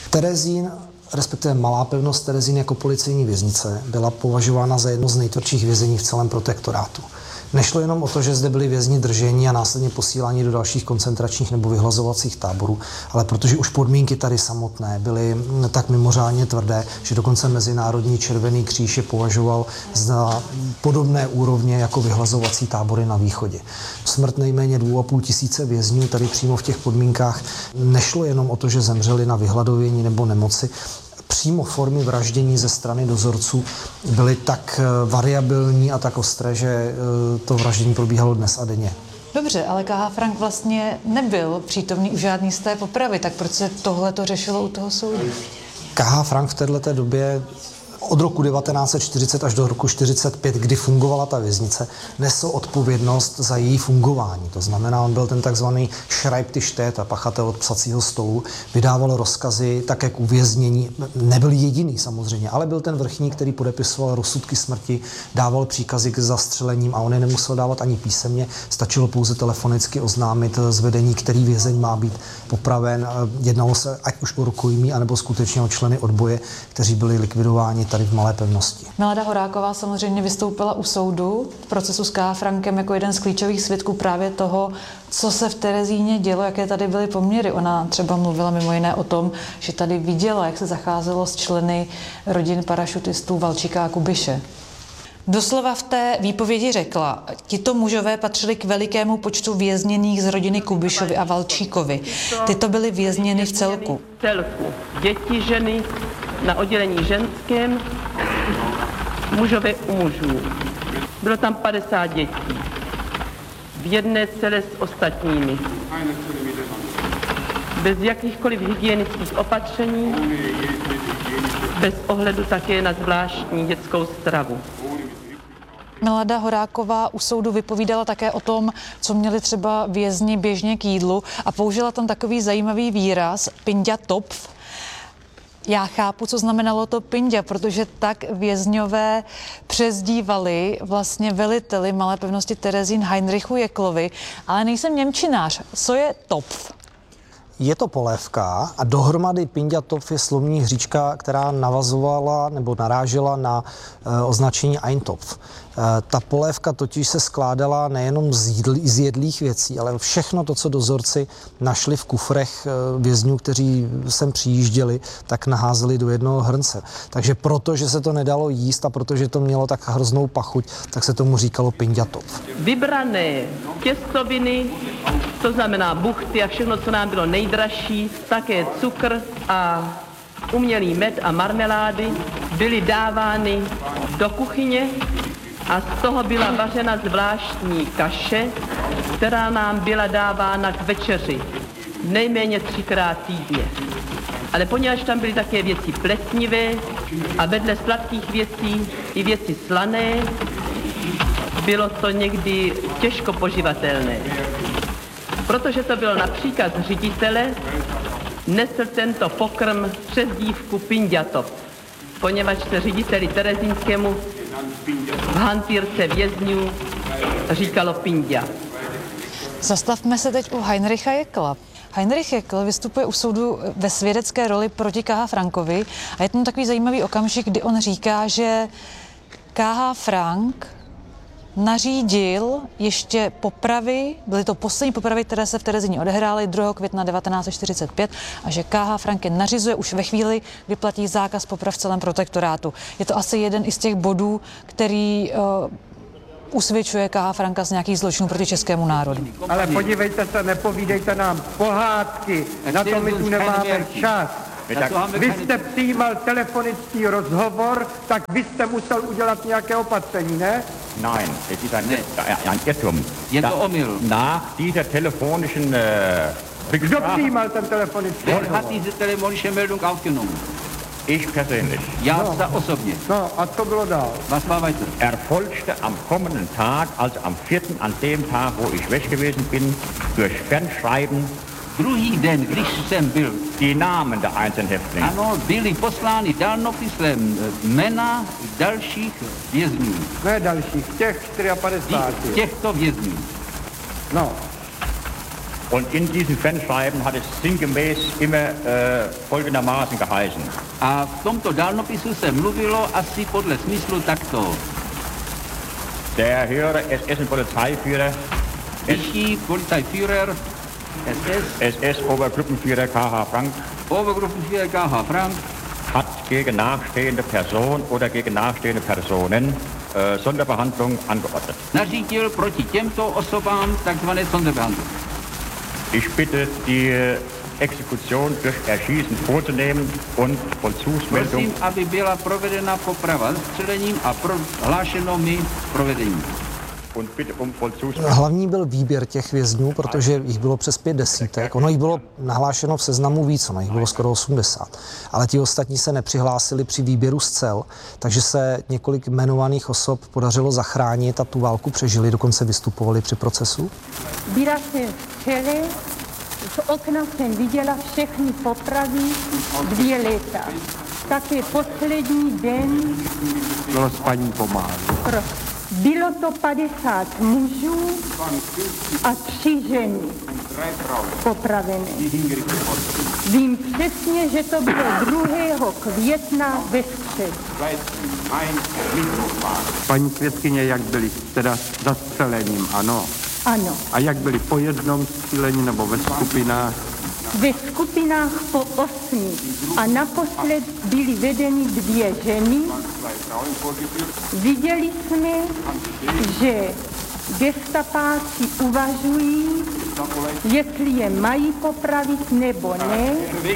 Terezín, respektive Malá pevnost Terezín jako policejní věznice, byla považována za jedno z nejtvrdších vězení v celém protektorátu. Nešlo jenom o to, že zde byli vězni držení a následně posílání do dalších koncentračních nebo vyhlazovacích táborů, ale protože už podmínky tady samotné byly tak mimořádně tvrdé, že dokonce Mezinárodní červený kříž je považoval za podobné úrovně jako vyhlazovací tábory na východě. Smrt nejméně 2,5 tisíce vězňů tady přímo v těch podmínkách nešlo jenom o to, že zemřeli na vyhladovění nebo nemoci. Přímo formy vraždění ze strany dozorců byly tak variabilní a tak ostré, že to vraždění probíhalo dnes a denně. Dobře, ale K.H. Frank vlastně nebyl přítomný u žádný z té popravy, tak proč se tohle to řešilo u toho soudu? K.H. Frank v této době od roku 1940 až do roku 1945, kdy fungovala ta věznice, nesl odpovědnost za její fungování. To znamená, on byl ten takzvaný Schreibtischtäter, pachatel od psacího stolu, vydával rozkazy také k uvěznění. Nebyl jediný samozřejmě, ale byl ten vrchní, který podepisoval rozsudky smrti, dával příkazy k zastřelením a on je nemusel dávat ani písemně, stačilo pouze telefonicky oznámit z vedení, který vězeň má být popraven. Jednalo se ať už o rukojmí, anebo skutečně o členy odboje, kteří byli likvidováni tady v Malé pevnosti. Milada Horáková samozřejmě vystoupila u soudu v procesu s K. Frankem jako jeden z klíčových svědků právě toho, co se v Terezíně dělo, jaké tady byly poměry. Ona třeba mluvila mimo jiné o tom, že tady viděla, jak se zacházelo s členy rodin parašutistů Valčíka a Kubiše. Doslova v té výpovědi řekla, tito mužové patřili k velikému počtu vězněných z rodiny Kubišovi a Valčíkovi. Tyto byly vězněny v celku. Děti, ženy na oddělení ženském, mužové u mužů. Bylo tam 50 dětí. V jedné celé s ostatními. Bez jakýchkoliv hygienických opatření, bez ohledu také na zvláštní dětskou stravu. Milada Horáková u soudu vypovídala také o tom, co měli třeba vězni běžně k jídlu a použila tam takový zajímavý výraz pinďa topf. Já chápu, co znamenalo to pinďa, protože tak vězňové přezdívali vlastně veliteli Malé pevnosti Terezín Heinrichu Jeklovi, ale nejsem němčinář. Co je topf? Je to polévka a dohromady pinďa topf je slovní hříčka, která navazovala nebo narážela na označení Eintopf. Ta polévka totiž se skládala nejenom z jedlých věcí, ale všechno to, co dozorci našli v kufrech vězňů, kteří sem přijížděli, tak naházeli do jednoho hrnce. Takže protože se to nedalo jíst a protože to mělo tak hroznou pachuť, tak se tomu říkalo pinďa topf. Vybrané těstoviny, to znamená buchty a všechno, co nám bylo nejdražší, také cukr a umělý med a marmelády byly dávány do kuchyně a z toho byla vařena zvláštní kaše, která nám byla dávána k večeři nejméně 3krát týdně. Ale poněvadž tam byly také věci plesnivé a vedle sladkých věcí i věci slané, bylo to někdy těžko poživatelné. Protože to bylo na příkaz ředitele, nesl tento pokrm přezdívku pinďa topf, poněvadž se řediteli terezínskému v hantýrce vězňů říkalo pinďa. Zastavme se teď u Heinricha Jekla. Heinrich Jekl vystupuje u soudu ve svědecké roli proti K.H. Frankovi a je tam takový zajímavý okamžik, kdy on říká, že K.H. Frank nařídil ještě popravy, byly to poslední popravy, které se v Terezíně odehrály 2. května 1945 a že K.H. Frank je nařizuje už ve chvíli, kdy platí zákaz poprav v celém protektorátu. Je to asi jeden i z těch bodů, který usvědčuje K.H. Franka z nějakých zločinů proti českému národu. Ale podívejte se, nepovídejte nám pohádky, na to my tu nemáme čas. Vy jste přijímal telefonický rozhovor, tak vy jste musel udělat nějaké opatření, ne? Nein, es ist ein Irrtum. Je to omyl. Nach dieser telefonischen Kdo přijímal ten telefonický Wer rozhovor? hat diese telefonische Meldung aufgenommen? Ich persönlich. Já osobně. No, a co bylo dál? Was war weiter? Erfolgte am kommenden Tag, also am 4., an dem Tag, wo ich weg gewesen bin, durch Fernschreiben Druhý den, když jsem byl, die Namen der einzelnen Häftlinge. ano, byly poslány dálnopislem jména dalších vězňů. Ne dalších, těch 54. Těchto vězňů. No. Und in diesen Fanschreiben hat es sinngemäß immer folgendermaßen geheißen. A v tomto dálnopisu se mluvilo asi podle smyslu takto. Der höhere SS-Polizeiführer, Vyšší Polizeiführer SS-Obergruppenführer K.H. Frank, Obergruppenführer K.H. Frank hat gegen nachstehende Person oder gegen nachstehende Personen Sonderbehandlung angeordnet. nařídil proti těmto osobám takzvané Sonderbehandlung. Ich bitte, die Exekution durch Erschießen vorzunehmen und Vollzugsmeldung. Prosím, aby byla provedena poprava zastřelením a hlášeno mi provedení. Und bitte um Vollzugsmeldung. Hlavní byl výběr těch vězňů, protože jich bylo přes 5 desítek. Ono jich bylo nahlášeno v seznamu víc, ono jich bylo skoro 80. Ale ti ostatní se nepřihlásili při výběru z cel, takže se několik jmenovaných osob podařilo zachránit a tu válku přežili, dokonce vystupovali při procesu. Byla jsem v čele, z okna jsem viděla všechny popravy 2 léta. Také poslední den Bylo spaní pomáhat. bylo to 50 mužů a 3 ženy popravené. Vím přesně, že to bylo 2. května ve středu. Paní svědkyně, jak byli teda zastřelením, ano. Ano, A jak byli po jednom střílení nebo ve skupinách? ve skupinách po 8 a naposled byly vedeny 2 ženy. Viděli jsme, že gestapáci uvažují, jestli je mají popravit nebo ne.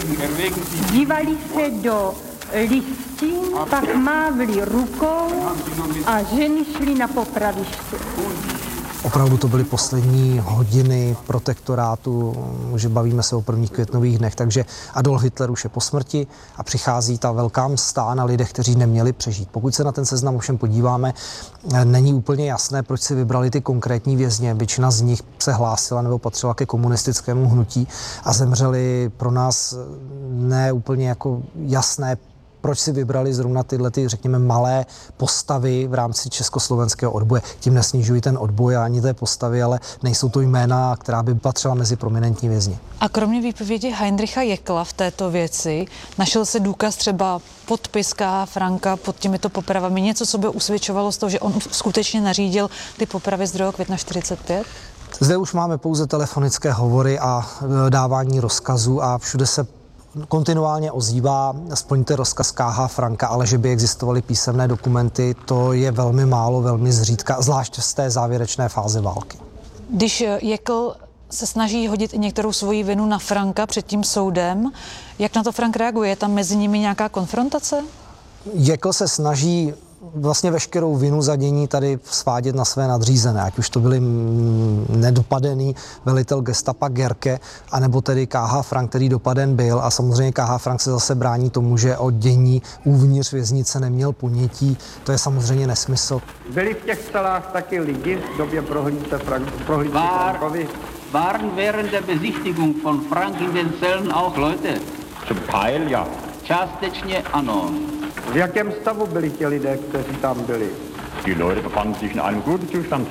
Dívali se do listin, pak mávli rukou a ženy šly na popraviště. Opravdu to byly poslední hodiny protektorátu, že bavíme se o prvních květnových dnech, takže Adolf Hitler už je po smrti a přichází ta velká mstá na lidech, kteří neměli přežít. Pokud se na ten seznam ovšem podíváme, není úplně jasné, proč si vybrali ty konkrétní vězně. Většina z nich se hlásila nebo patřila ke komunistickému hnutí a zemřeli pro nás ne úplně jako jasné, proč si vybrali zrovna tyhle, řekněme, malé postavy v rámci československého odboje. Tím nesnižují ten odboj ani té postavy, ale nejsou to jména, která by patřila mezi prominentní vězni. A kromě výpovědi Heinricha Jeckla v této věci, našel se důkaz třeba podpis K.H. Franka pod těmito popravami, něco, co by usvědčovalo z toho, že on skutečně nařídil ty popravy z 2. května 45? Zde už máme pouze telefonické hovory a dávání rozkazů a všude se kontinuálně ozývá, splňte rozkaz K.H. Franka, ale že by existovaly písemné dokumenty, to je velmi málo, velmi zřídka, zvlášť z té závěrečné fáze války. Když Jeckl se snaží hodit i některou svoji vinu na Franka před tím soudem, jak na to Frank reaguje? Je tam mezi nimi nějaká konfrontace? Jeckl se snaží vlastně veškerou vinu za dění tady svádět na své nadřízené, ať už to byli nedopadený velitel gestapa Gerke, anebo tedy K.H. Frank, který dopaden byl, a samozřejmě K.H. Frank se zase brání tomu, že o dění uvnitř věznice neměl ponětí. To je samozřejmě nesmysl. Byli v těch celách taky lidi v době prohlídky Frankovi? Waren während der Besichtigung von Frank in den Zellen auch Leute? Zum Teil ja. Částečně ano. V jakém stavu byli ti lidé, kteří tam byli? Die Leute befanden sich in einem guten Zustand.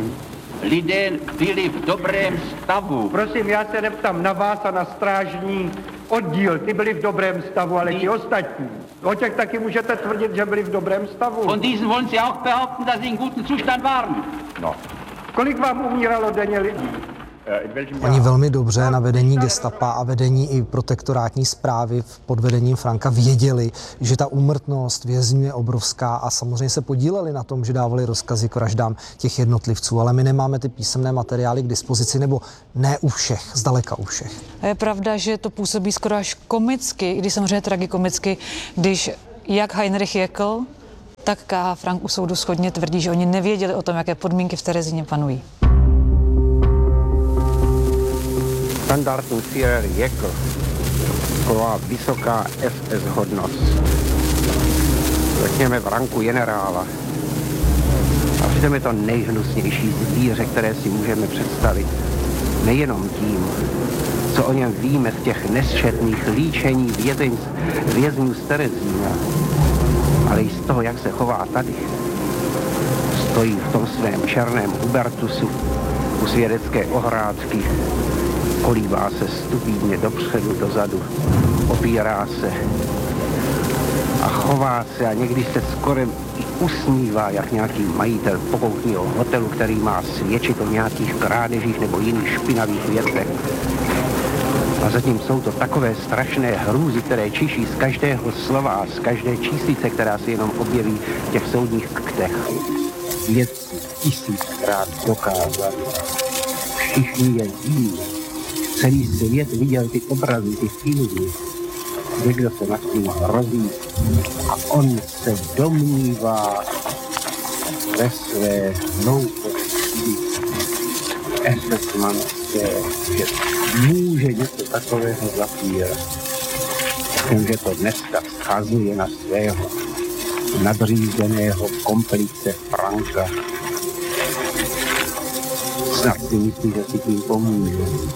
Lidé byli v dobrém stavu. Prosím, já se neptám na vás a na strážní oddíl. Ty byli v dobrém stavu, ale ti ostatní. O těch taky můžete tvrdit, že byli v dobrém stavu. Von diesen wollen Sie auch behaupten, dass sie in gutem Zustand waren. No. Kolik vám umíralo denně lidí? Oni velmi dobře na vedení gestapa a vedení i protektorátní správy pod vedením Franka věděli, že ta úmrtnost vězňů je obrovská a samozřejmě se podíleli na tom, že dávali rozkazy k vraždám těch jednotlivců, ale my nemáme ty písemné materiály k dispozici, nebo ne u všech, zdaleka u všech. A je pravda, že to působí skoro až komicky, i když samozřejmě tragikomicky, když jak Heinrich Jeckl, tak K.H. Frank u soudu shodně tvrdí, že oni nevěděli o tom, jaké podmínky v Terezíně panují. Standartenführer Jeckl taková vysoká SS hodnost. Řekněme v ranku generála. A přitom je to nejhnusnější zvíře, které si můžeme představit. Nejenom tím, co o něm víme z těch nesčetných líčení vězňů z Terezína, ale i z toho, jak se chová tady. Stojí v tom svém černém Hubertusu u svědecké ohrádky kolíbá se stupidně dopředu, dozadu, opírá se a chová se a někdy se skoro i usmívá, jak nějaký majitel pokoutního hotelu, který má svědčit o nějakých krádežích nebo jiných špinavých věcech. A zatím jsou to takové strašné hrůzy, které čiší z každého slova a z každé číslice, která se jenom objeví v těch soudních ktech. Vědci 1000krát dokázali. Všichni je ví. Celý svět viděl ty obrazy, ty filmy. Někdo se nad tím hrozí a on se domnívá ve své hlouposti esesmanské, že může něco takového zapírat. Jenže to dneska schazuje na svého nadřízeného komplice Franka. Snad si myslí, že si tím pomůže.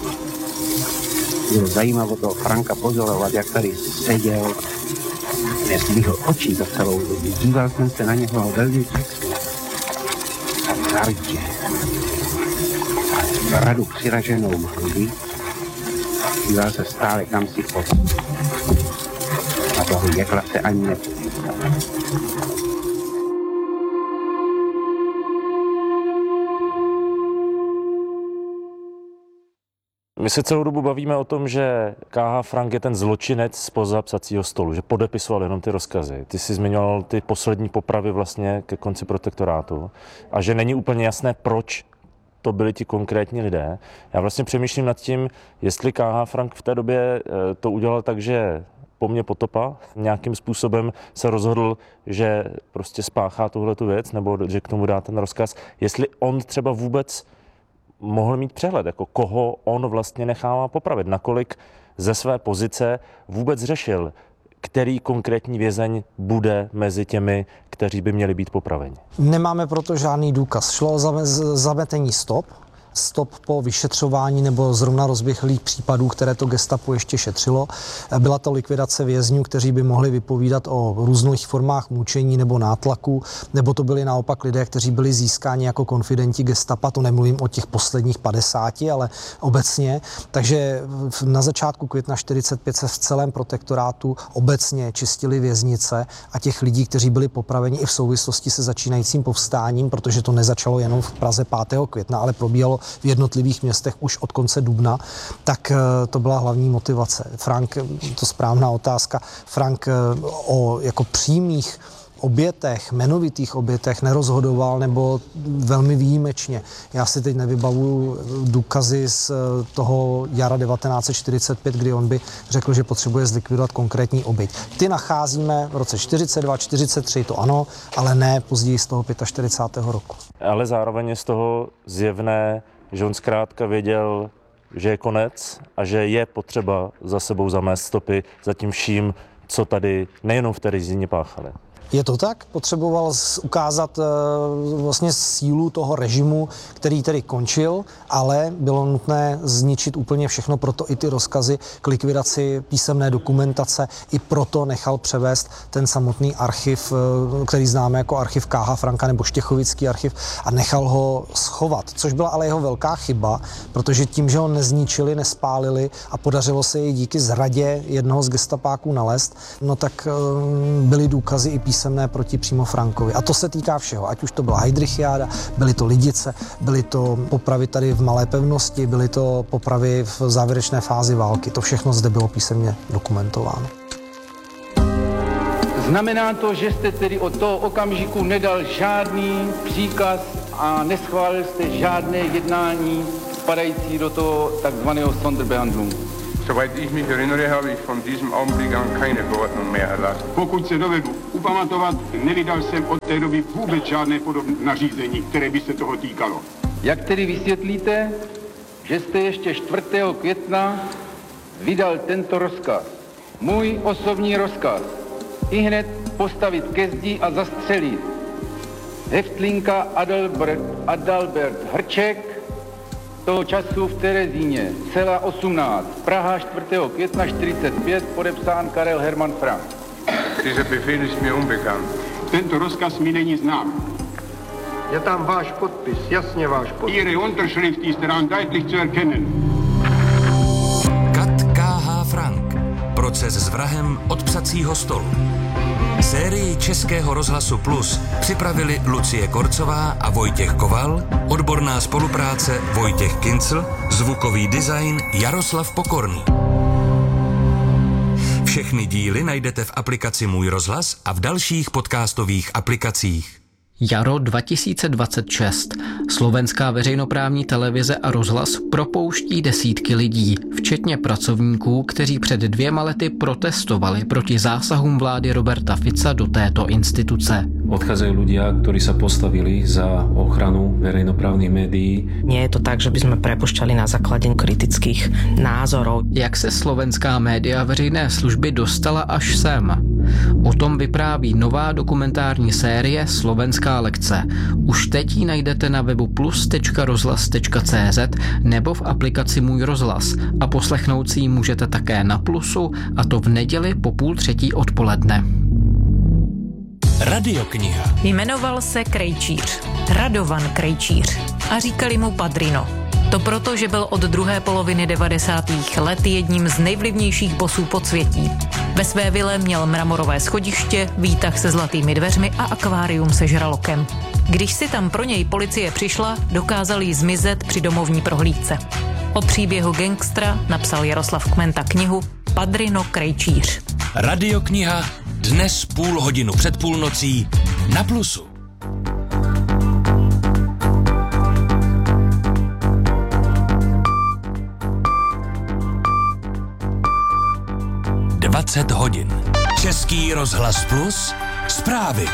Bylo zajímavé toho Franka pozorovat, jak tady seděl. Nezvyhl oči za celou dobu. Díval jsem se na něho velmi přesně. A tvrdě. Radu přiraženou hrudi. Díval se stále kam si pod. A toho jekla se ani nepodíval. My se celou dobu bavíme o tom, že K.H. Frank je ten zločinec zpoza psacího stolu, že podepisoval jenom ty rozkazy. Ty jsi zmiňoval ty poslední popravy vlastně ke konci protektorátu a že není úplně jasné, proč to byli ti konkrétní lidé. Já vlastně přemýšlím nad tím, jestli K.H. Frank v té době to udělal tak, že po mně potopa nějakým způsobem se rozhodl, že prostě spáchá tuhletu věc nebo že k tomu dá ten rozkaz. Jestli on třeba vůbec mohl mít přehled, jako koho on vlastně nechává popravit, nakolik ze své pozice vůbec řešil, který konkrétní vězeň bude mezi těmi, kteří by měli být popraveni. Nemáme proto žádný důkaz. Šlo o zametení stop po vyšetřování nebo zrovna rozběhlých případů, které to gestapo ještě šetřilo. Byla to likvidace vězňů, kteří by mohli vypovídat o různých formách mučení nebo nátlaku, nebo to byli naopak lidé, kteří byli získáni jako konfidenti gestapa, to nemluvím o těch posledních 50, ale obecně. Takže na začátku května 1945 se v celém protektorátu obecně čistili věznice a těch lidí, kteří byli popraveni i v souvislosti se začínajícím povstáním, protože to nezačalo jenom v Praze 5. května, ale probíhalo v jednotlivých městech už od konce dubna, tak to byla hlavní motivace. Frank, to správná otázka, Frank o jako přímých obětech, jmenovitých obětech nerozhodoval nebo velmi výjimečně. Já si teď nevybavuju důkazy z toho jara 1945, kdy on by řekl, že potřebuje zlikvidovat konkrétní oběť. Ty nacházíme v roce 42, 43, to ano, ale ne později z toho 45. roku. Ale zároveň je z toho zjevné, že on zkrátka věděl, že je konec a že je potřeba za sebou zamést stopy za tím vším, co tady nejenom v Terezíně páchali. Je to tak? Potřeboval ukázat vlastně sílu toho režimu, který tedy končil, ale bylo nutné zničit úplně všechno, proto i ty rozkazy k likvidaci písemné dokumentace, i proto nechal převést ten samotný archiv, který známe jako archiv K.H. Franka nebo Štěchovický archiv, a nechal ho schovat, což byla ale jeho velká chyba, protože tím, že ho nezničili, nespálili a podařilo se jej díky zradě jednoho z gestapáků nalézt, no tak byly důkazy i písemné proti přímo Frankovi. A to se týká všeho, ať už to byla Heydrichiáda, byly to Lidice, byly to popravy tady v Malé Pevnosti, byly to popravy v závěrečné fázi války. To všechno zde bylo písemně dokumentováno. Znamená to, že jste tedy od toho okamžiku nedal žádný příkaz a neschválil jste žádné jednání spadající do toho takzvaného Sonderbehandlung. Soweit ich mich erinnere, habe ich von diesem Augenblick an keine Verordnung mehr erlassen. Pokud se dovedu upamatovat, nevydal jsem od té doby vůbec žádné podobné nařízení, které by se toho týkalo. Jak tedy vysvětlíte, že jste ještě 4. května vydal tento rozkaz? Můj osobní rozkaz. Ihned postavit ke zdi a zastřelit Heftlinka Adalbert Hrček, toho času v Terezíně, cela 18, Praha 4. května 45, podepsán Karel Hermann Frank. Dieser Befehl ist mir unbekannt. Tento rozkaz mi není znám. Je tam váš podpis, jasně váš podpis. Ihre Unterschrift ist daran deutlich zu erkennen. Proces s vrahem od psacího stolu. Sérii Českého rozhlasu Plus připravili Lucie Korcová a Vojtěch Koval, odborná spolupráce Vojtěch Kincl, zvukový design Jaroslav Pokorný. Všechny díly najdete v aplikaci Můj rozhlas a v dalších podcastových aplikacích. Jaro 2026. Slovenská veřejnoprávní televize a rozhlas propouští desítky lidí, včetně pracovníků, kteří před 2 lety protestovali proti zásahům vlády Roberta Fica do této instituce. Odchádzajú ľudia, ktorí sa postavili za ochranu verejnoprávnych médií. Nie je to tak, že by sme prepušťali na základe kritických názorov. Jak se slovenská média veřejné služby dostala až sem? O tom vypráví nová dokumentární série Slovenská lekce. Už teď ji najdete na webu plus.rozhlas.cz nebo v aplikaci Můj rozhlas a poslechnout si ji můžete také na Plusu, a to v neděli po 2:30 odpoledne. Radiokniha. Jmenoval se Krejčíř, Radovan Krejčíř, a říkali mu Padrino. To proto, že byl od druhé poloviny 90. let jedním z nejvlivnějších bosů podsvětí. Ve své vile měl mramorové schodiště, výtah se zlatými dveřmi a akvárium se žralokem. Když si tam pro něj policie přišla, dokázal jí zmizet při domovní prohlídce. O příběhu gangstra napsal Jaroslav Kmenta knihu Padrino Krejčíř. Radiokniha dnes 0,5 před půlnocí na Plusu. hodin. Český rozhlas Plus, zprávy.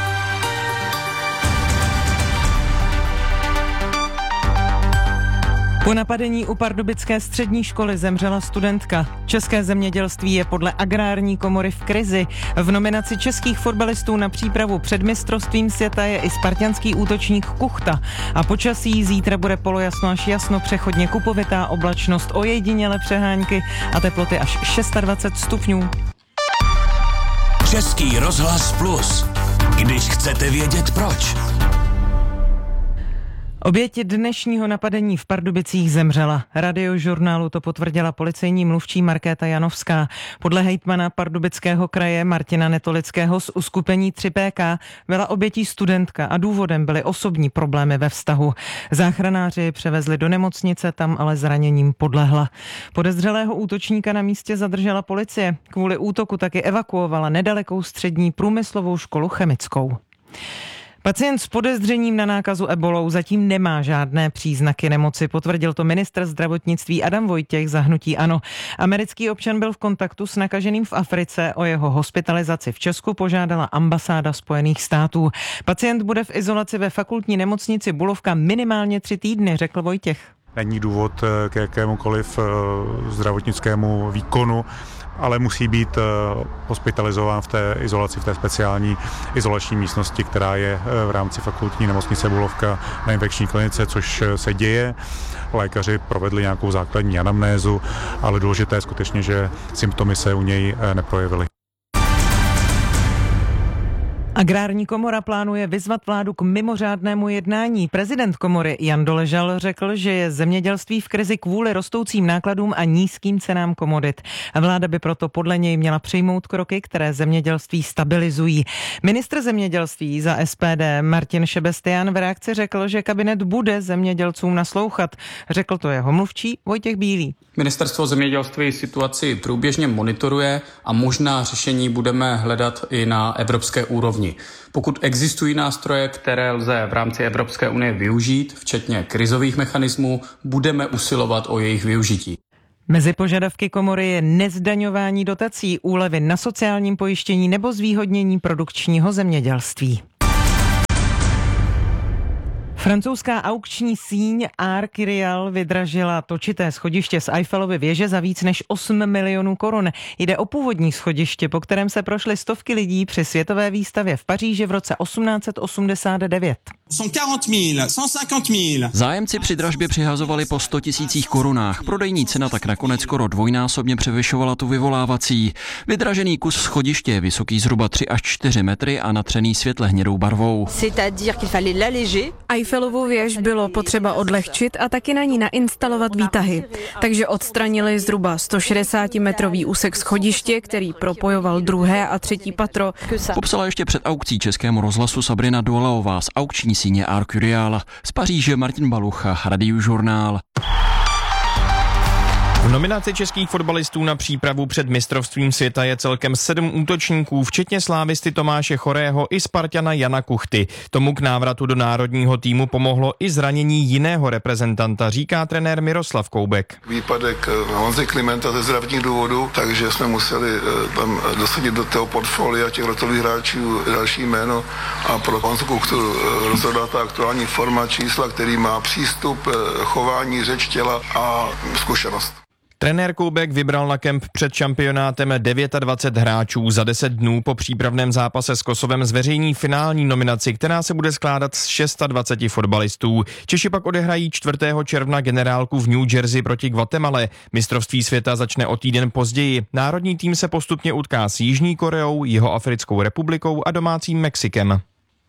Po napadení u pardubické střední školy zemřela studentka. České zemědělství je podle Agrární komory v krizi. V nominaci českých fotbalistů na přípravu před mistrovstvím světa je i spartanský útočník Kuchta. A počasí zítra bude polojasno až jasno, přechodně kupovitá oblačnost, ojediněle přehánky a teploty až 26 stupňů. Český rozhlas Plus. Když chcete vědět proč. Oběť dnešního napadení v Pardubicích zemřela. Radiožurnálu to potvrdila policejní mluvčí Markéta Janovská. Podle hejtmana Pardubického kraje Martina Netolického z uskupení 3PK byla obětí studentka a důvodem byly osobní problémy ve vztahu. Záchranáři ji převezli do nemocnice, tam ale zraněním podlehla. Podezřelého útočníka na místě zadržela policie. Kvůli útoku taky evakuovala nedalekou střední průmyslovou školu chemickou. Pacient s podezřením na nákazu ebolou zatím nemá žádné příznaky nemoci, potvrdil to ministr zdravotnictví Adam Vojtěch za hnutí ANO. Americký občan byl v kontaktu s nakaženým v Africe, o jeho hospitalizaci v Česku požádala ambasáda Spojených států. Pacient bude v izolaci ve fakultní nemocnici Bulovka minimálně 3 týdny, řekl Vojtěch. Není důvod k jakémukoliv zdravotnickému výkonu, ale musí být hospitalizován v té izolaci, v té speciální izolační místnosti, která je v rámci fakultní nemocnice Bulovka na infekční klinice, což se děje. Lékaři provedli nějakou základní anamnézu, ale důležité je skutečně, že symptomy se u něj neprojevily. Agrární komora plánuje vyzvat vládu k mimořádnému jednání. Prezident komory Jan Doležal řekl, že je zemědělství v krizi kvůli rostoucím nákladům a nízkým cenám komodit. Vláda by proto podle něj měla přijmout kroky, které zemědělství stabilizují. Ministr zemědělství za SPD Martin Šebestian v reakci řekl, že kabinet bude zemědělcům naslouchat. Řekl to jeho mluvčí Vojtěch Bílý. Ministerstvo zemědělství situaci průběžně monitoruje a možná řešení budeme hledat i na evropské úrovni. Pokud existují nástroje, které lze v rámci Evropské unie využít, včetně krizových mechanismů, budeme usilovat o jejich využití. Mezi požadavky komory je nezdaňování dotací, úlevy na sociálním pojištění nebo zvýhodnění produkčního zemědělství. Francouzská aukční síň Arc Rial vydražila točité schodiště z Eiffelovy věže za víc než 8 milionů korun. Jde o původní schodiště, po kterém se prošly stovky lidí při světové výstavě v Paříži v roce 1889. Zájemci při dražbě přihazovali po 100 000 korunách. Prodejní cena tak nakonec skoro dvojnásobně převyšovala tu vyvolávací. Vydražený kus schodiště je vysoký zhruba 3 až 4 metry a natřený světle hnědou barvou. Eiffelovu věž bylo potřeba odlehčit a taky na ní nainstalovat výtahy. Takže odstranili zhruba 160-metrový úsek schodiště, který propojoval 2. a 3. patro. Popsala ještě před aukcí Českému rozhlasu Sabrina Dualaová z aukční síně Arcurial. Z Paříže Martin Balucha, Radiožurnál. V nominaci českých fotbalistů na přípravu před mistrovstvím světa je celkem 7 útočníků, včetně slávisty Tomáše Chorého i Spartana Jana Kuchty. Tomu k návratu do národního týmu pomohlo i zranění jiného reprezentanta, říká trenér Miroslav Koubek. Výpadek Honzy Klimenta ze zdravotních důvodů, takže jsme museli tam dosadit do toho portfolia těch rotových hráčů další jméno a pro Honzu Kuchtu rozhodla ta aktuální forma čísla, který má přístup, chování, řeč těla a zkušenost. Trenér Koubek vybral na kemp před šampionátem 29 hráčů. Za 10 dnů po přípravném zápase s Kosovem zveřejní finální nominaci, která se bude skládat z 26 fotbalistů. Češi pak odehrají 4. června generálku v New Jersey proti Guatemale. Mistrovství světa začne o týden později. Národní tým se postupně utká s Jižní Koreou, Jihoafrickou republikou a domácím Mexikem.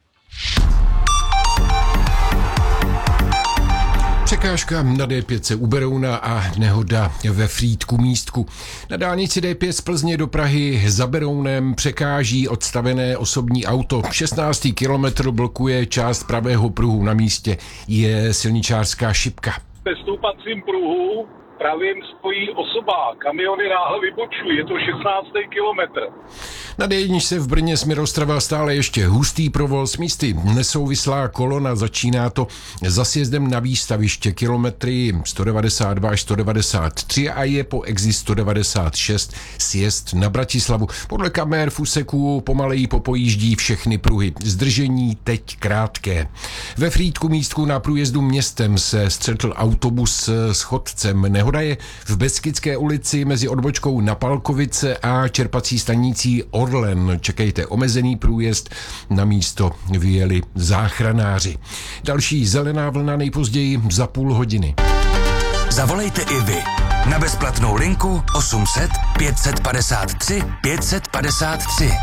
Překážka na D5 u Berouna a nehoda ve Frýdku Místku. Na dálnici D5 z Plzně do Prahy za Berounem překáží odstavené osobní auto. 16. kilometr blokuje část pravého pruhu, na místě je silničářská šipka. Ve stoupacím pruhu pravým stojí osoba, kamiony náhle vybočují, je to 16. kilometr. Na D1 v Brně směr Ostrava stále ještě hustý provoz, místy nesouvislá kolona, začíná to za sjezdem na výstaviště kilometry 192 až 193 a je po exit 196 sjezd na Bratislavu. Podle kamer v úseku pomaleji popojíždí všechny pruhy. Zdržení teď krátké. Ve Frýdku Místku na průjezdu městem se střetl autobus s chodcem. Nehoda je v Beskydské ulici mezi odbočkou na Palkovice a čerpací stanicí Orlen. Čekejte omezený průjezd, na místo vyjeli záchranáři. Další zelená vlna nejpozději za půl hodiny. Zavolejte i vy na bezplatnou linku 800 553 553.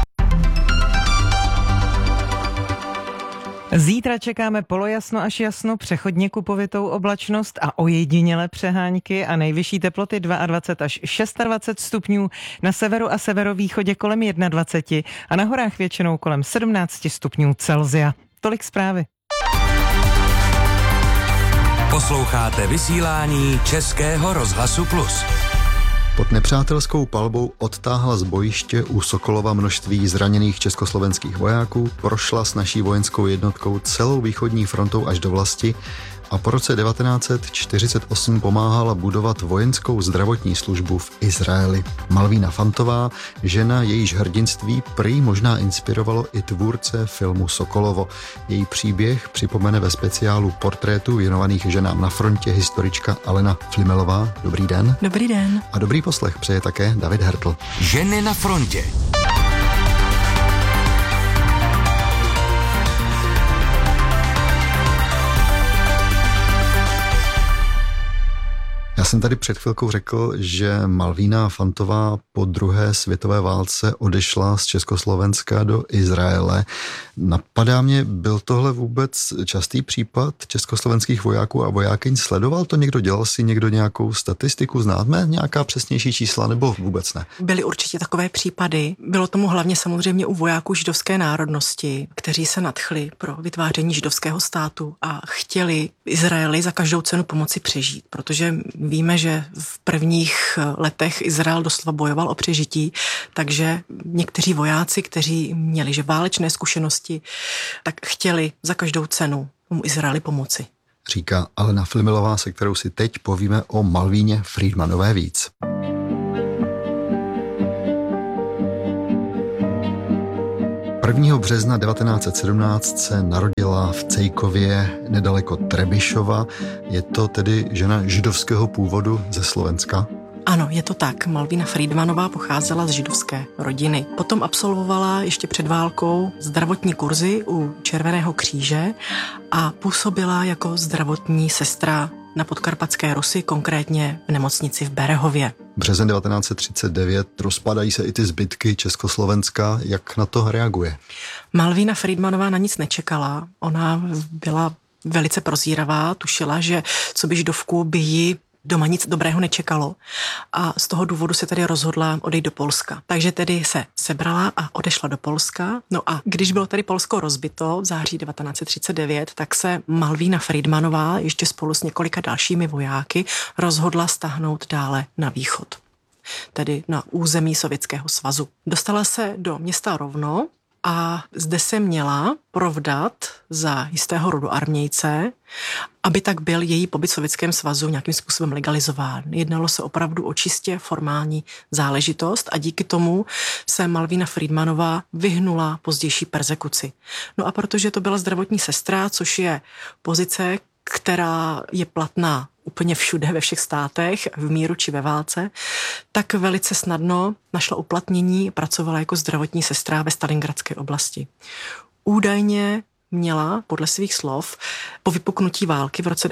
Zítra čekáme polojasno až jasno, přechodně kupovitou oblačnost a ojedinělé přehánky a nejvyšší teploty 22 až 26 stupňů, na severu a severovýchodě kolem 21 a na horách většinou kolem 17 stupňů Celsia. Tolik zprávy. Posloucháte vysílání Českého rozhlasu Plus. Pod nepřátelskou palbou odtáhla z bojiště u Sokolova množství zraněných československých vojáků, prošla s naší vojenskou jednotkou celou východní frontou až do vlasti a po roce 1948 pomáhala budovat vojenskou zdravotní službu v Izraeli. Malvína Fantová, žena, jejíž hrdinství prý možná inspirovalo i tvůrce filmu Sokolovo. Její příběh připomene ve speciálu portrétů věnovaných ženám na frontě historička Alena Flimelová. Dobrý den. Dobrý den. A dobrý poslech přeje také David Hertl. Ženy na frontě. Já jsem tady před chvilkou řekl, že Malvína Fantová po druhé světové válce odešla z Československa do Izraele. Napadá mě, byl tohle vůbec častý případ československých vojáků a vojákyň? Sledoval to někdo? Dělal si někdo nějakou statistiku? Známe nějaká přesnější čísla nebo vůbec ne? Byly určitě takové případy. Bylo tomu hlavně samozřejmě u vojáků židovské národnosti, kteří se nadchli pro vytváření židovského státu a chtěli Izraeli za každou cenu pomoci přežít, protože víme, že v prvních letech Izrael doslova bojoval o přežití, takže někteří vojáci, kteří měli že válečné zkušenosti, tak chtěli za každou cenu tomu Izraeli pomoci. Říká Alena Flimilová, se kterou si teď povíme o Malvíně Friedmanové víc. Prvního března 1917 se narodila v Cejkově nedaleko Trebišova. Je to tedy žena židovského původu ze Slovenska? Ano, je to tak. Malvína Friedmanová pocházela z židovské rodiny. Potom absolvovala ještě před válkou zdravotní kurzy u Červeného kříže a působila jako zdravotní sestra na Podkarpatské Rusi, konkrétně v nemocnici v Berehově. Březen 1939, rozpadají se i ty zbytky Československa. Jak na to reaguje? Malvína Friedmanová na nic nečekala. Ona byla velice prozíravá, tušila, že co by židovku by ji doma nic dobrého nečekalo a z toho důvodu se tedy rozhodla odejít do Polska. Takže tedy se sebrala a odešla do Polska. No a když bylo tady Polsko rozbito v září 1939, tak se Malvína Friedmanová ještě spolu s několika dalšími vojáky rozhodla stáhnout dále na východ, tedy na území Sovětského svazu. Dostala se do města Rovno a zde se měla provdat za jistého rodu armějce, aby tak byl její pobyt v Sovětském svazu nějakým způsobem legalizován. Jednalo se opravdu o čistě formální záležitost a díky tomu se Malvína Friedmanová vyhnula pozdější perzekuci. No a protože to byla zdravotní sestra, což je pozice, která je platná úplně všude, ve všech státech, v míru či ve válce, tak velice snadno našla uplatnění, pracovala jako zdravotní sestra ve Stalingradské oblasti. Údajně měla, podle svých slov, po vypuknutí války v roce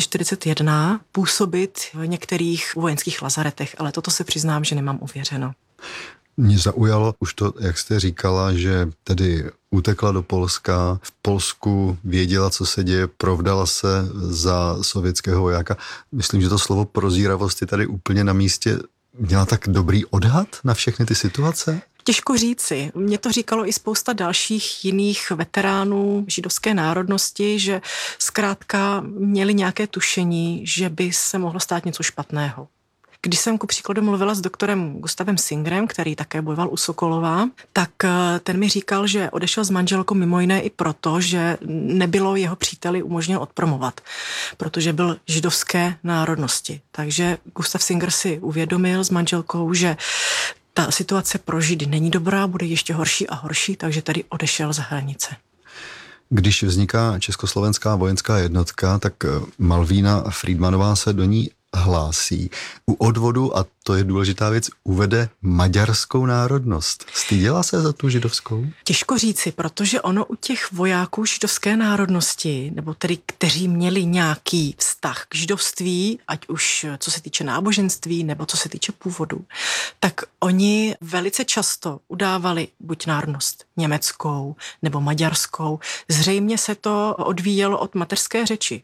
1941 působit v některých vojenských lazaretech, ale toto se přiznám, že nemám ověřeno. Mě zaujalo už to, jak jste říkala, že tedy utekla do Polska, v Polsku věděla, co se děje, provdala se za sovětského vojáka. Myslím, že to slovo prozíravost je tady úplně na místě. Měla tak dobrý odhad na všechny ty situace? Těžko říci. Mně to říkalo i spousta dalších jiných veteránů židovské národnosti, že zkrátka měli nějaké tušení, že by se mohlo stát něco špatného. Když jsem ku příkladu mluvila s doktorem Gustavem Singerem, který také bojoval u Sokolova, tak ten mi říkal, že odešel s manželkou mimo jiné i proto, že nebylo jeho příteli umožněno odpromovat, protože byl židovské národnosti. Takže Gustav Singer si uvědomil s manželkou, že ta situace pro Židy není dobrá, bude ještě horší a horší, takže tady odešel za hranice. Když vzniká Československá vojenská jednotka, tak Malvína Friedmanová se do ní hlásí. U odvodu, a to je důležitá věc, uvede maďarskou národnost. Styděla se za tu židovskou? Těžko říci, protože ono u těch vojáků židovské národnosti, nebo tedy kteří měli nějaký vztah k židovství, ať už co se týče náboženství, nebo co se týče původu, tak oni velice často udávali buď národnost německou nebo maďarskou. Zřejmě se to odvíjelo od mateřské řeči.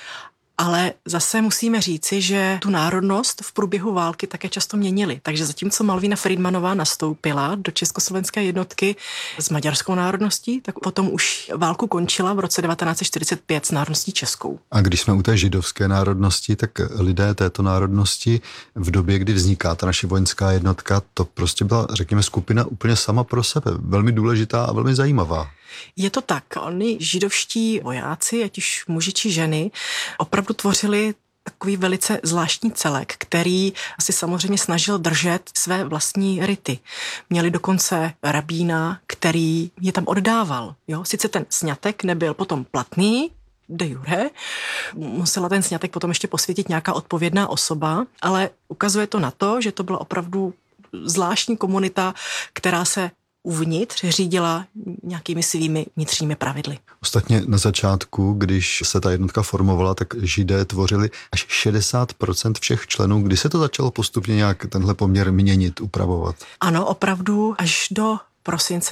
Ale zase musíme říci, že tu národnost v průběhu války také často měnili. Takže zatímco Malvína Friedmanová nastoupila do československé jednotky s maďarskou národností, tak potom už válku končila v roce 1945 s národností českou. A když jsme u té židovské národnosti, tak lidé této národnosti v době, kdy vzniká ta naše vojenská jednotka, to prostě byla, řekněme, skupina úplně sama pro sebe. Velmi důležitá a velmi zajímavá. Je to tak. Oni židovští vojáci, ať už muži či ženy, opravdu tvořili takový velice zvláštní celek, který asi samozřejmě snažil držet své vlastní rity. Měli dokonce rabína, který je tam oddával. Jo? Sice ten sňatek nebyl potom platný, de jure, musela ten sňatek potom ještě posvětit nějaká odpovědná osoba, ale ukazuje to na to, že to byla opravdu zvláštní komunita, která se uvnitř řídila nějakými svými vnitřními pravidly. Ostatně na začátku, když se ta jednotka formovala, tak Židé tvořili až 60% všech členů. Kdy se to začalo postupně nějak tenhle poměr měnit, upravovat? Ano, opravdu až do prosince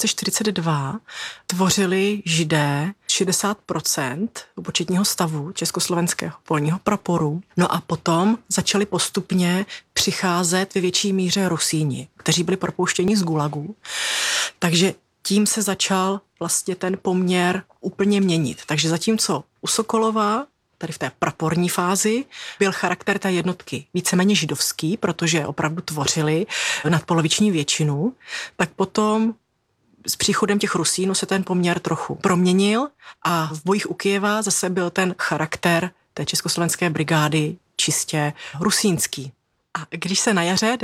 1942 tvořili Židé 60% početního stavu československého polního praporu. No a potom začali postupně přicházet ve větší míře Rusíni, kteří byli propouštěni z gulagu. Takže tím se začal vlastně ten poměr úplně měnit. Takže zatímco u Sokolova, tady v té praporní fázi, byl charakter té jednotky víceméně židovský, protože opravdu tvořili nadpoloviční většinu, tak potom s příchodem těch Rusínů se ten poměr trochu proměnil a v bojích u Kyjeva zase byl ten charakter té československé brigády čistě rusínský. A když se na jaře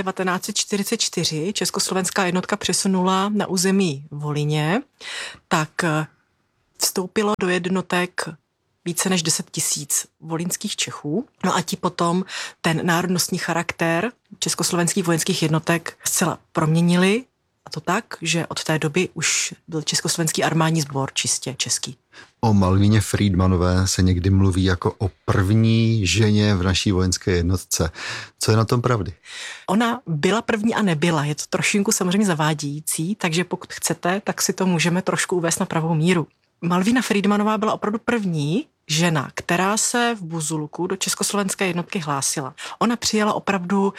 1944 československá jednotka přesunula na území Volyně, tak vstoupilo do jednotek více než 10 000 volyňských Čechů. No a ti potom ten národnostní charakter československých vojenských jednotek zcela proměnili. A to tak, že od té doby už byl československý armádní sbor čistě český. O Malvíně Friedmanové se někdy mluví jako o první ženě v naší vojenské jednotce. Co je na tom pravdy? Ona byla první a nebyla. Je to trošinku samozřejmě zavádějící, takže pokud chcete, tak si to můžeme trošku uvést na pravou míru. Malvína Friedmanová byla opravdu první žena, která se v Buzulku do československé jednotky hlásila. Ona přijela opravdu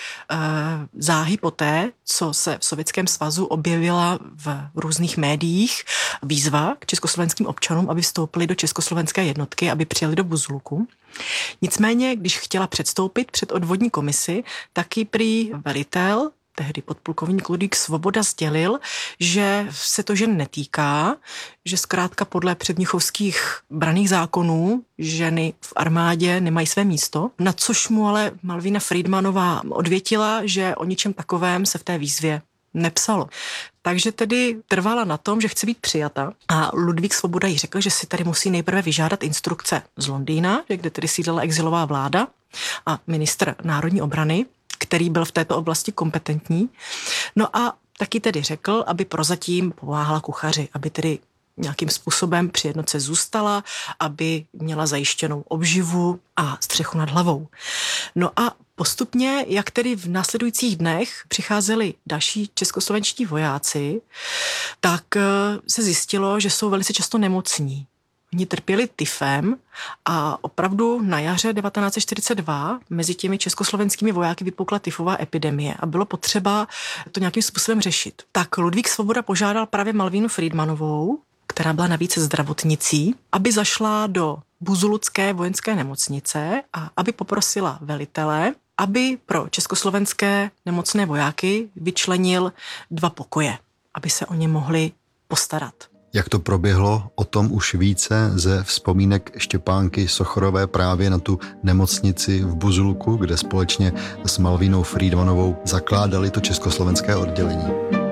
záhy poté, co se v Sovětském svazu objevila v různých médiích výzva k československým občanům, aby vstoupili do československé jednotky, aby přijeli do Buzulku. Nicméně, když chtěla předstoupit před odvodní komisi, taky prý velitel, tehdy podplukovník Ludvík Svoboda, sdělil, že se to žen netýká, že zkrátka podle předmnichovských branných zákonů ženy v armádě nemají své místo, na což mu ale Malvína Friedmanová odvětila, že o ničem takovém se v té výzvě nepsalo. Takže tedy trvala na tom, že chce být přijata a Ludvík Svoboda jí řekl, že si tady musí nejprve vyžádat instrukce z Londýna, kde tedy sídlila exilová vláda a ministr národní obrany, který byl v této oblasti kompetentní. No a taky tedy řekl, aby prozatím pomáhala kuchaři, aby tedy nějakým způsobem při jednotce zůstala, aby měla zajištěnou obživu a střechu nad hlavou. No a postupně, jak tedy v následujících dnech přicházeli další českoslovenští vojáci, tak se zjistilo, že jsou velice často nemocní. Oni trpěli tyfem a opravdu na jaře 1942 mezi těmi československými vojáky vypukla tyfová epidemie a bylo potřeba to nějakým způsobem řešit. Tak Ludvík Svoboda požádal právě Malvínu Friedmanovou, která byla navíc zdravotnicí, aby zašla do Buzulucké vojenské nemocnice a aby poprosila velitele, aby pro československé nemocné vojáky vyčlenil 2 pokoje, aby se o ně mohli postarat. Jak to proběhlo, o tom už více ze vzpomínek Štěpánky Sochorové právě na tu nemocnici v Buzulku, kde společně s Malvínou Friedmanovou zakládali to československé oddělení.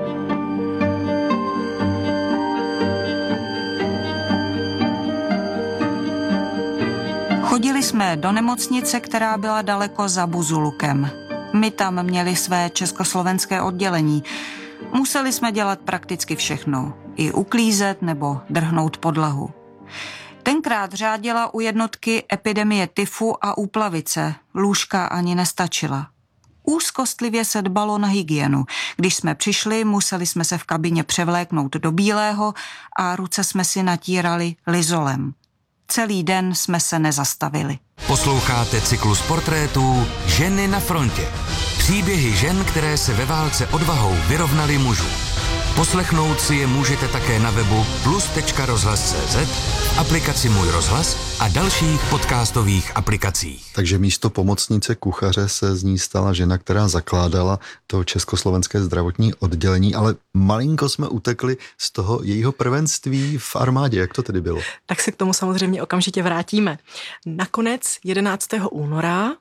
Chodili jsme do nemocnice, která byla daleko za Buzulukem. My tam měli své československé oddělení. Museli jsme dělat prakticky všechno. I uklízet nebo drhnout podlahu. Tenkrát řádila u jednotky epidemie tyfu a úplavice. Lůžka ani nestačila. Úzkostlivě se dbalo na hygienu. Když jsme přišli, museli jsme se v kabině převléknout do bílého a ruce jsme si natírali lizolem. Celý den jsme se nezastavili. Posloucháte cyklus portrétů Ženy na frontě. Příběhy žen, které se ve válce odvahou vyrovnaly mužů. Poslechnout si je můžete také na webu plus.rozhlas.cz, aplikaci Můj rozhlas a dalších podcastových aplikacích. Takže místo pomocnice kuchaře se z ní stala žena, která zakládala to československé zdravotní oddělení, ale malinko jsme utekli z toho jejího prvenství v armádě. Jak to tedy bylo? Tak se k tomu samozřejmě okamžitě vrátíme. Nakonec 11. února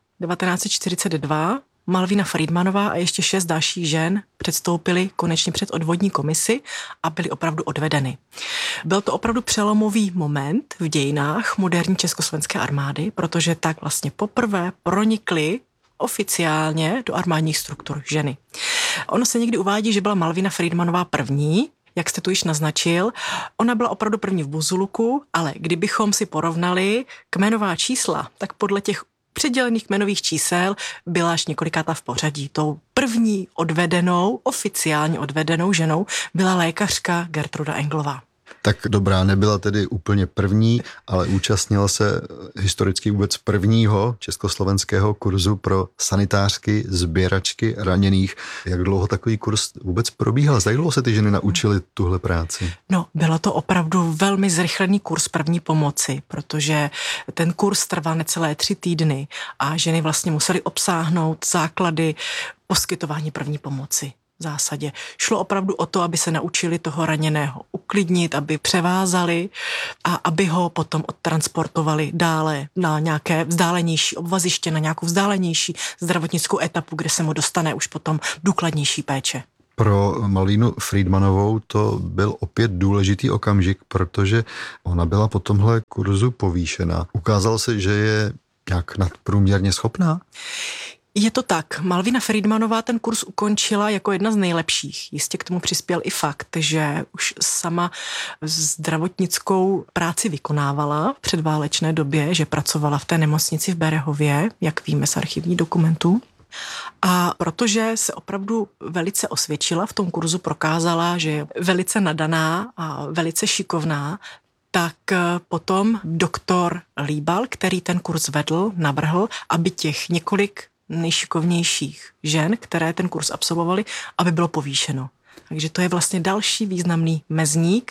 1942 Malvína Friedmanová a ještě 6 dalších žen předstoupily konečně před odvodní komisi a byly opravdu odvedeny. Byl to opravdu přelomový moment v dějinách moderní československé armády, protože tak vlastně poprvé pronikly oficiálně do armádních struktur ženy. Ono se někdy uvádí, že byla Malvína Friedmanová první, jak jste tu již naznačil. Ona byla opravdu první v Buzuluku, ale kdybychom si porovnali kmenová čísla, tak podle těch předělených kmenových čísel byla až několikátá v pořadí. Tou první odvedenou, oficiálně odvedenou ženou byla lékařka Gertruda Englová. Tak dobrá, nebyla tedy úplně první, ale účastnila se historicky vůbec prvního československého kurzu pro sanitářky, sběračky raněných. Jak dlouho takový kurz vůbec probíhal? Jak dlouho se ty ženy naučily tuhle práci? No, bylo to opravdu velmi zrychlený kurz první pomoci, protože ten kurz trval necelé 3 týdny a ženy vlastně musely obsáhnout základy poskytování první pomoci. V zásadě šlo opravdu o to, aby se naučili toho raněného uklidnit, aby převázali a aby ho potom odtransportovali dále na nějaké vzdálenější obvaziště, na nějakou vzdálenější zdravotnickou etapu, kde se mu dostane už potom důkladnější péče. Pro Malvínu Friedmanovou to byl opět důležitý okamžik, protože ona byla po tomhle kurzu povýšena. Ukázalo se, že je nějak nadprůměrně schopná? Je to tak. Malvína Friedmanová ten kurz ukončila jako jedna z nejlepších. Jistě k tomu přispěl i fakt, že už sama zdravotnickou práci vykonávala v předválečné době, že pracovala v té nemocnici v Berehově, jak víme z archivních dokumentů. A protože se opravdu velice osvědčila v tom kurzu, prokázala, že je velice nadaná a velice šikovná, tak potom doktor Líbal, který ten kurz vedl, navrhl, aby těch několik nejšikovnějších žen, které ten kurz absolvovaly, aby bylo povýšeno. Takže to je vlastně další významný mezník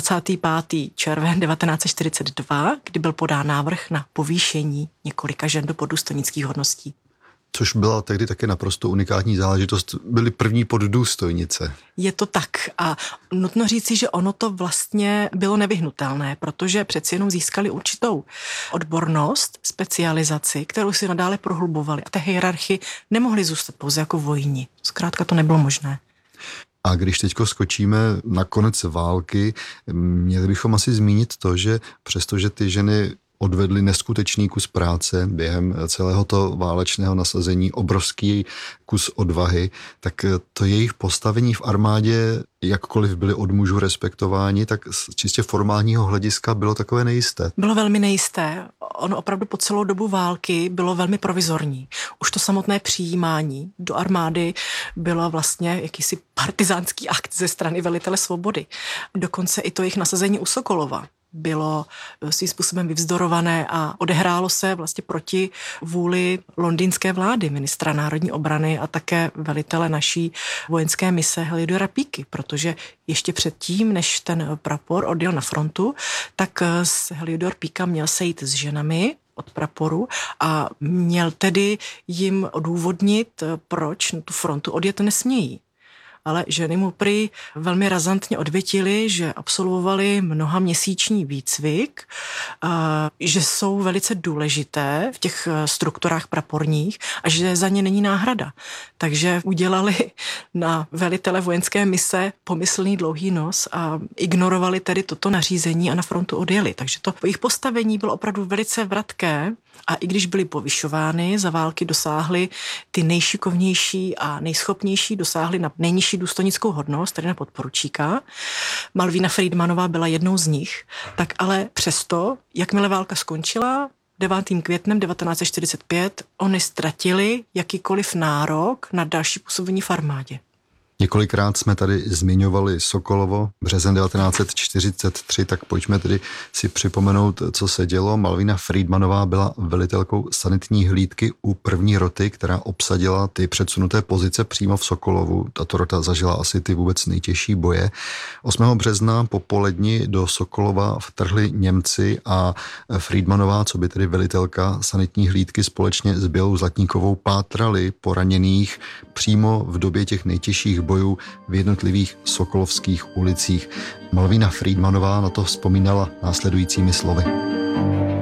25. červen 1942, kdy byl podán návrh na povýšení několika žen do poddůstojnických hodností. Což byla tehdy také naprosto unikátní záležitost. Byly první poddůstojnice. Je to tak a nutno říci, že ono to vlastně bylo nevyhnutelné, protože přeci jenom získali určitou odbornost, specializaci, kterou si nadále prohlubovali. A té hierarchii nemohli zůstat pouze jako vojni. Zkrátka to nebylo možné. A když teďko skočíme na konec války, měli bychom asi zmínit to, že přestože ty ženy odvedli neskutečný kus práce během celého toho válečného nasazení, obrovský kus odvahy, tak to jejich postavení v armádě, jakkoliv byli od mužů respektováni, tak z čistě formálního hlediska bylo takové nejisté. Bylo velmi nejisté. Ono opravdu po celou dobu války bylo velmi provizorní. Už to samotné přijímání do armády bylo vlastně jakýsi partizánský akt ze strany velitele Svobody. Dokonce i to jejich nasazení u Sokolova bylo svým způsobem vyvzdorované a odehrálo se vlastně proti vůli londýnské vlády, ministra národní obrany a také velitele naší vojenské mise Heliodora Píky, protože ještě předtím, než ten prapor odjel na frontu, tak Heliodor Píka měl sejít s ženami od praporu a měl tedy jim odůvodnit, proč na tu frontu odjet nesmějí. Ale ženy mu prý velmi razantně odvětily, že absolvovali mnohaměsíční výcvik, že jsou velice důležité v těch strukturách praporních a že za ně není náhrada. Takže udělali na velitele vojenské mise pomyslný dlouhý nos a ignorovali tedy toto nařízení a na frontu odjeli. Takže to jejich postavení bylo opravdu velice vratké a i když byly povyšovány, za války dosáhly ty nejšikovnější a nejschopnější, dosáhly na nejnižší důstojnickou hodnost, tedy na podporučíka. Malvína Friedmanová byla jednou z nich, tak ale přesto, jakmile válka skončila, 9. květnem 1945, oni ztratili jakýkoliv nárok na další působení v armádě. Několikrát jsme tady zmiňovali Sokolovo, březen 1943, tak pojďme tedy si připomenout, co se dělo. Malvína Friedmanová byla velitelkou sanitní hlídky u první roty, která obsadila ty předsunuté pozice přímo v Sokolovu. Tato rota zažila asi ty vůbec nejtěžší boje. 8. března po poledni do Sokolova vtrhli Němci a Friedmanová, co by tedy velitelka sanitní hlídky společně s Bělou Zlatníkovou pátrali po raněných přímo v době těch nejtěžších bojů v jednotlivých sokolovských ulicích. Malvína Friedmanová na to vzpomínala následujícími slovy.